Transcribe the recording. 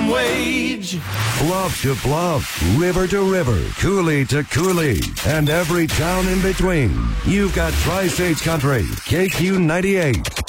minimum wage. Bluff to bluff, river to river, coulee to coulee, and every town in between. You've got Tri-States Country, KQ 98.